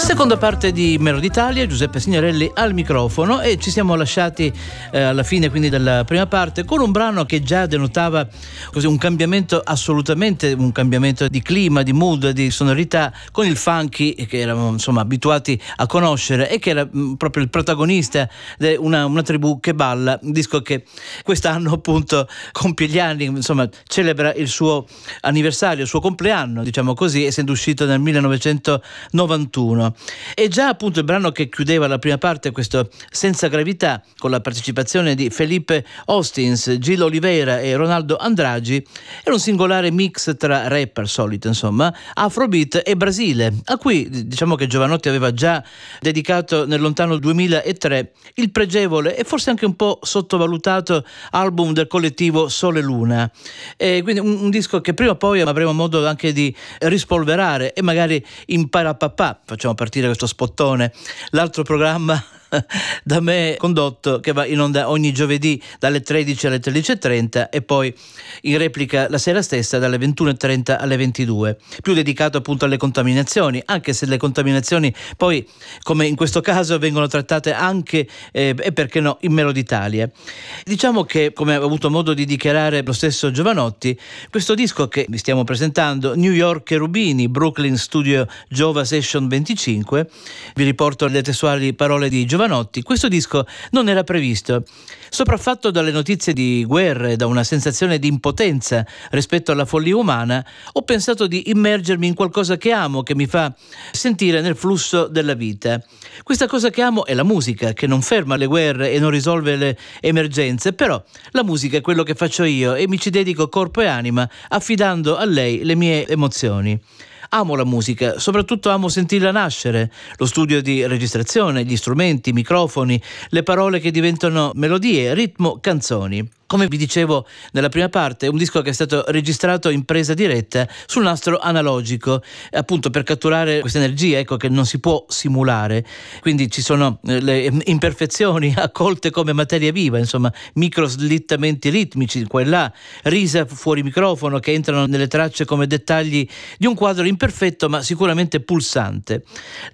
Seconda parte di Melody Italia, Giuseppe Signorelli al microfono, e ci siamo lasciati alla fine quindi della prima parte con un brano che già denotava così un cambiamento, assolutamente un cambiamento di clima, di mood, di sonorità, con il funky che eravamo insomma abituati a conoscere e che era proprio il protagonista di una tribù che balla, un disco che quest'anno appunto compie gli anni, insomma celebra il suo anniversario, il suo compleanno, diciamo così, essendo uscito nel 1991. E già appunto il brano che chiudeva la prima parte, questo Senza Gravità, con la partecipazione di Felipe Hostins, Gil Oliveira e Ronaldo Andragi, era un singolare mix tra rap al solito, insomma, afrobeat e Brasile, a cui diciamo che Jovanotti aveva già dedicato nel lontano 2003 il pregevole e forse anche un po' sottovalutato album del collettivo Sole Luna. E quindi un disco che prima o poi avremo modo anche di rispolverare e magari in Parapapà, facciamo partire questo spottone, l'altro programma da me condotto, che va in onda ogni giovedì dalle 13 alle 13:30 e poi in replica la sera stessa dalle 21:30 alle 22, più dedicato appunto alle contaminazioni, anche se le contaminazioni poi, come in questo caso, vengono trattate anche e perché no in Melody Italia. Diciamo che, come ho avuto modo di dichiarare lo stesso Jovanotti, questo disco che vi stiamo presentando, New York Cherubini, Brooklyn Studio Jova Session 25, vi riporto le testuali parole di Jovanotti: questo disco non era previsto. Sopraffatto dalle notizie di guerra e da una sensazione di impotenza rispetto alla follia umana, ho pensato di immergermi in qualcosa che amo, che mi fa sentire nel flusso della vita. Questa cosa che amo è la musica, che non ferma le guerre e non risolve le emergenze, però la musica è quello che faccio io e mi ci dedico corpo e anima, affidando a lei le mie emozioni. Amo la musica, soprattutto amo sentirla nascere, lo studio di registrazione, gli strumenti, i microfoni, le parole che diventano melodie, ritmo, canzoni. Come vi dicevo nella prima parte, è un disco che è stato registrato in presa diretta sul nastro analogico, appunto per catturare questa energia, ecco, che non si può simulare. Quindi ci sono le imperfezioni accolte come materia viva, insomma, micro slittamenti ritmici qua e là, risa fuori microfono che entrano nelle tracce come dettagli di un quadro imperfetto ma sicuramente pulsante.